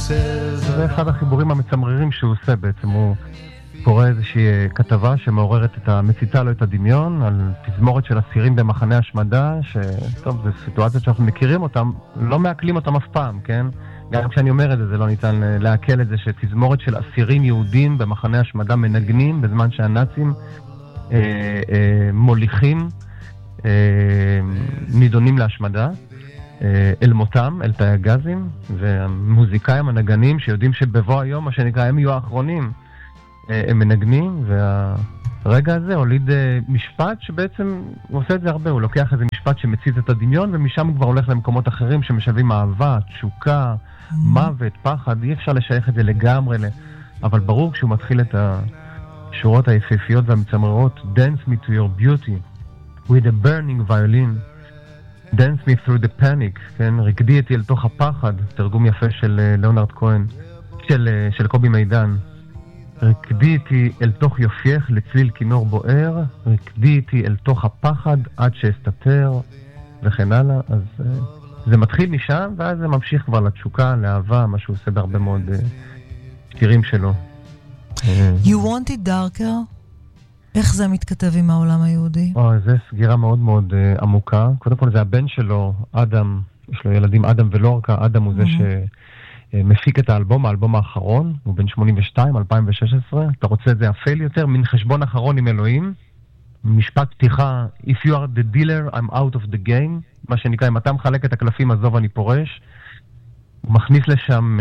זה אחד החיבורים המצמררים שהוא עושה בעצם, הוא קורא איזושהי כתבה שמעוררת את המציצה לו את הדמיון על תזמורת של אסירים במחנה השמדה, שטוב, זו סיטואציה שאנחנו מכירים אותם, לא מעכלים אותם אף פעם, כן? גם כשאני אומר את זה, זה לא ניתן להקל את זה שתזמורת של אסירים יהודים במחנה השמדה מנגנים בזמן שהנאצים מוליכים, נידונים להשמדה אל מותם, אל תאי הגזים, והמוזיקאים הנגנים שיודעים שבבוא היום, מה שנקרא, הם יהיו האחרונים, הם מנגנים, והרגע הזה הוליד משפט שבעצם הוא עושה את זה הרבה, הוא לוקח איזה משפט שמציץ את הדמיון, ומשם הוא כבר הולך למקומות אחרים שמשלבים אהבה, תשוקה, מוות, פחד, אי אפשר לשייך את זה לגמרי, אבל ברור כשהוא מתחיל את השורות היפהפיות והמצמררות, Dance me to your beauty, with a burning violin, Dance me through the panic, כן? רקדי אותי אל תוך הפחד, תרגום יפה של ליאונרד כהן, של קובי מידן. רקדי איתי אל תוך יופייך לצליל כינור בוער, רקדי איתי אל תוך הפחד עד שאסתתר, וכן הלאה. אז זה מתחיל משם, ואז זה ממשיך כבר לתשוקה, לאהבה, מה שהוא עושה בהרבה מאוד שירים שלו. You want it darker? איך זה מתכתב עם העולם היהודי? זה סגירה מאוד מאוד עמוקה. קודם כל זה הבן שלו, אדם, יש לו ילדים אדם ולורקה, אדם הוא זה שמפיק את האלבום האחרון, הוא בן 82, 2016, אתה רוצה את זה אפל יותר, מן חשבון אחרון עם אלוהים, משפט פתיחה, If you are the dealer, I'm out of the game, מה שנקרא, אם אתה מחלק את הקלפים, עזוב אני פורש, הוא מכניס לשם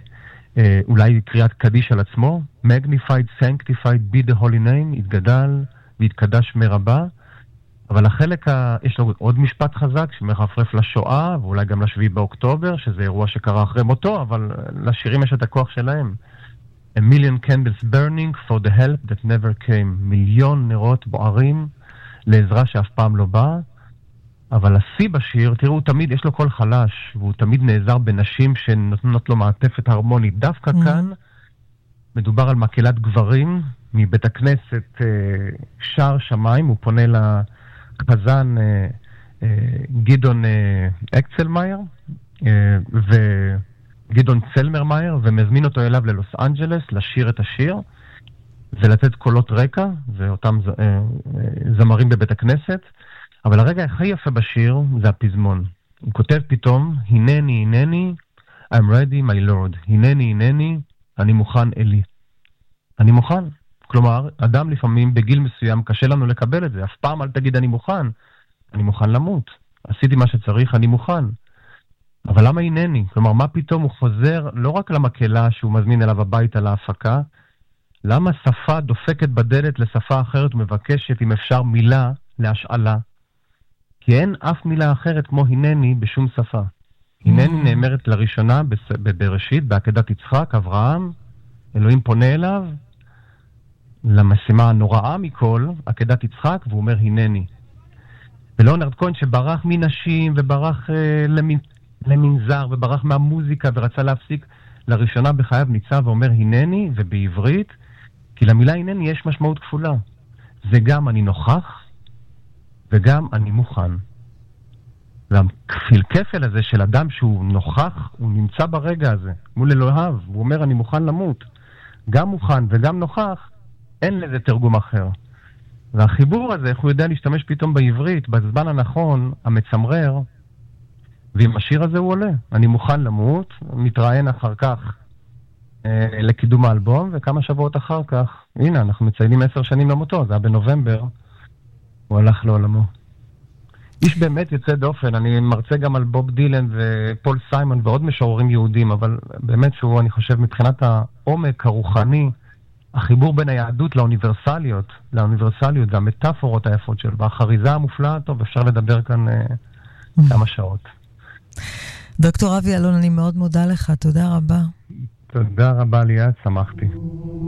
אולי קריאת קדיש על עצמו, Magnified, Sanctified, be the holy name, התגדל והתקדש מרבה, אבל החלק, יש לו עוד משפט חזק שמחפרף לשואה, ואולי גם לשביעי באוקטובר, שזה אירוע שקרה אחרי מותו, אבל לשירים יש את הכוח שלהם. A million candles burning for the help that never came. מיליון נרות בוערים לעזרה שאף פעם לא באה, אבל השיא בשיר, תראו, תמיד יש לו קול חלש, והוא תמיד נעזר בנשים שנותנות לו מעטפת הרמונית. דווקא כאן מדובר על מקהלת גברים מבית הכנסת שער שמיים, הוא פונה לחזן גדעון אקצלמייר וגדעון צלמרמייר, ומזמין אותו אליו ללוס אנג'לס לשיר את השיר ולתת קולות רקע, ואותם זמרים בבית הכנסת. אבל הרגע הכי יפה בשיר זה הפזמון. הוא כותב פתאום, הנני, הנני, I'm ready, my lord. הנני, הנני, אני מוכן אלי. אני מוכן. כלומר, אדם לפעמים בגיל מסוים קשה לנו לקבל את זה. אף פעם אל תגיד אני מוכן למות. עשיתי מה שצריך, אני מוכן. אבל למה הנני? כלומר, מה פתאום הוא חוזר לא רק למקהלה שהוא מזמין אליו הביתה להפקה, למה שפה דופקת בדלת לשפה אחרת ומבקשת אם אפשר מילה להשאלה? כי אין אף מילה אחרת כמו הנני בשום שפה. הנני נאמרת לראשונה בבראשית, בעקדת יצחק, אברהם, אלוהים פונה אליו, למשימה הנוראה מכל, עקדת יצחק, והוא אומר הנני. ולאונרד כהן שברח מנשים וברח למנזר וברח מהמוזיקה ורצה להפסיק, לראשונה בחייו ניצב ואומר הנני, ובעברית, כי למילה הנני יש משמעות כפולה. זה גם אני נוכח, וגם אני מוכן. והכפיל כפל הזה של אדם שהוא נוכח, הוא נמצא ברגע הזה, מול אלוהיו, הוא אומר אני מוכן למות. גם מוכן וגם נוכח, אין לזה תרגום אחר. והחיבור הזה, איך הוא יודע להשתמש פתאום בעברית, בזמן הנכון, המצמרר, ועם השיר הזה הוא עולה. אני מוכן למות, מתראיין אחר כך לקידום האלבום, וכמה שבועות אחר כך, הנה, אנחנו מציינים 10 שנים למותו, זה היה בנובמבר, הוא הלך לעולמו. איש באמת יוצא דופן, אני מרצה גם על בוב דילן ופול סיימון ועוד משוררים יהודים, אבל באמת שהוא, אני חושב, מבחינת העומק הרוחני, החיבור בין היהדות לאוניברסליות, והמטאפורות היפות שלו, והחריזה המופלאה, טוב, אפשר לדבר כאן כמה שעות. דוקטור אבי אלון, אני מאוד מודה לך, תודה רבה. תודה רבה ליאת, שמחתי.